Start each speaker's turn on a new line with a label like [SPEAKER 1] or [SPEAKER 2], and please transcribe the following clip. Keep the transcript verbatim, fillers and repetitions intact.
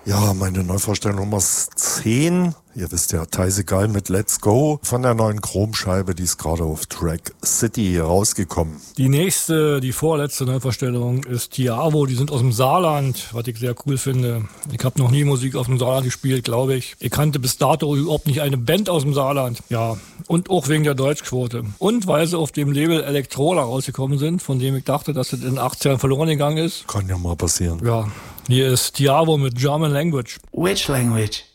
[SPEAKER 1] Ja, meine Neuvorstellung Nummer zehn. Ihr wisst ja, Teise Geil mit Let's Go von der neuen Chromscheibe, die ist gerade auf Track City rausgekommen.
[SPEAKER 2] Die nächste, die vorletzte Neuvorstellung ist Tiavo, die sind aus dem Saarland, was ich sehr cool finde. Ich habe noch nie Musik aus dem Saarland gespielt, glaube ich. Ich kannte bis dato überhaupt nicht eine Band aus dem Saarland. Ja, und auch wegen der Deutschquote. Und weil sie auf dem Label Elektrola rausgekommen sind, von dem ich dachte, dass es in den achtziger verloren gegangen ist.
[SPEAKER 1] Kann ja mal passieren.
[SPEAKER 2] Ja, hier ist Tiavo mit German Language.
[SPEAKER 3] Which language?